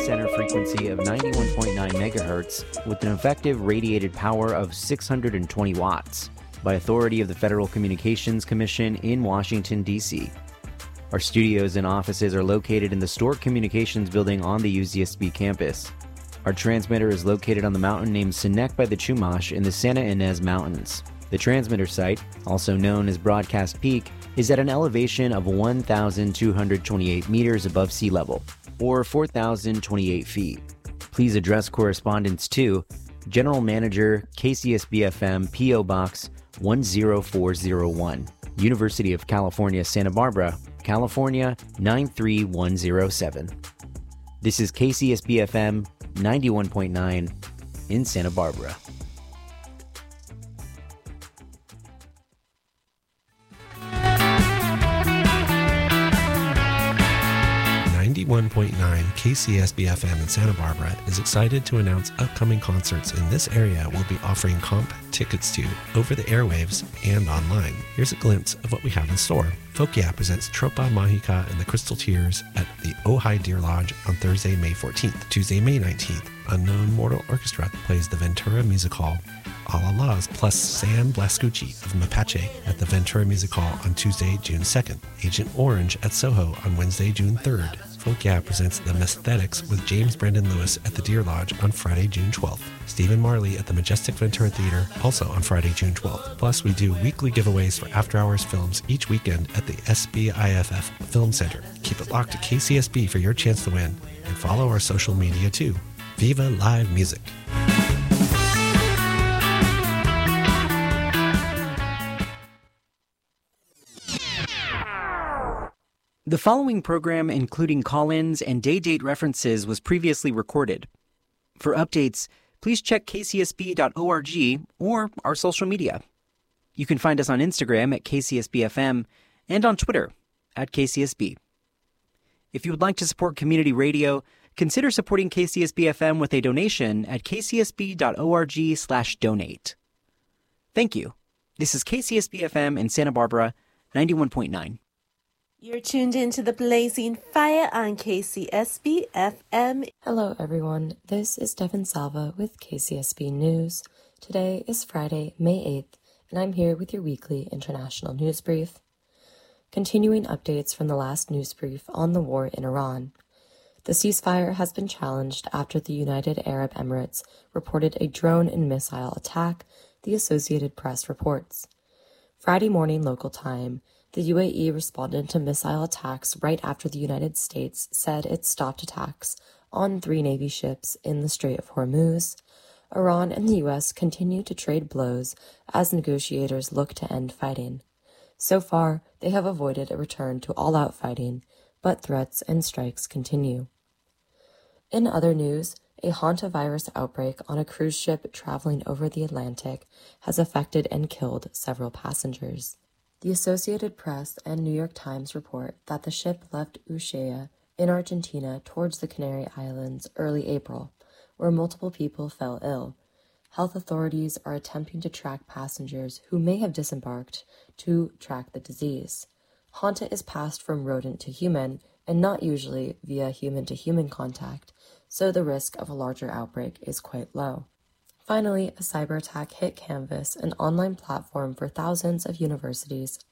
center frequency of 91.9 megahertz with an effective radiated power of 620 watts by authority of the Federal Communications Commission in Washington, D.C. Our studios and offices are located in the Stork Communications building on the UCSB campus. Our transmitter is located on the mountain named Sinek by the Chumash in the Santa Ynez Mountains. The transmitter site, also known as Broadcast Peak, is at an elevation of 1,228 meters above sea level, or 4,028 feet. Please address correspondence to General Manager, KCSB-FM, P.O. Box 10401, University of California, Santa Barbara, California 93107. This is KCSB-FM 91.9 in Santa Barbara. 91.9 KCSB-FM in Santa Barbara is excited to announce upcoming concerts in this area we'll be offering comp tickets to over the airwaves and online. Here's a glimpse of what we have in store. Fokia presents Tropa Mágica and the Crystal Tears at the Ojai Deer Lodge on Thursday, May 14th. Tuesday, May 19th, Unknown Mortal Orchestra plays the Ventura Music Hall. Alalas plus Sam Blascucci of Mapache at the Ventura Music Hall on Tuesday, June 2nd. Agent Orange at Soho on Wednesday, June 3rd. Folk presents The Mesthetics with James Brandon Lewis at the Deer Lodge on Friday, June 12th. Stephen Marley at the Majestic Ventura Theater also on Friday, June 12th. Plus, we do weekly giveaways for After Hours films each weekend at the SBIFF Film Center. Keep it locked to KCSB for your chance to win, and follow our social media too. Viva Live Music! The following program, including call-ins and day-date references, was previously recorded. For updates, please check kcsb.org or our social media. You can find us on Instagram at KCSBFM and on Twitter at KCSB. If you would like to support community radio, consider supporting KCSB-FM with a donation at kcsb.org/donate. Thank you. This is KCSB-FM in Santa Barbara, 91.9. You're tuned into the Blazing Fire on KCSB-FM. Hello, everyone. This is Devin Salva with KCSB News. Today is Friday, May 8th, and I'm here with your weekly international news brief. Continuing updates from the last news brief on the war in Iran. The ceasefire has been challenged after the United Arab Emirates reported a drone and missile attack, the Associated Press reports. Friday morning local time, the UAE responded to missile attacks right after the United States said it stopped attacks on 3 Navy ships in the Strait of Hormuz. Iran and the U.S. continue to trade blows as negotiators look to end fighting. So far, they have avoided a return to all-out fighting, but threats and strikes continue. In other news, a hantavirus outbreak on a cruise ship traveling over the Atlantic has affected and killed several passengers. The Associated Press and New York Times report that the ship left Ushuaia in Argentina towards the Canary Islands early April, where multiple people fell ill. Health authorities are attempting to track passengers who may have disembarked to track the disease. Hanta is passed from rodent to human and not usually via human-to-human contact, so the risk of a larger outbreak is quite low. Finally, a cyber attack hit Canvas, an online platform for thousands of universities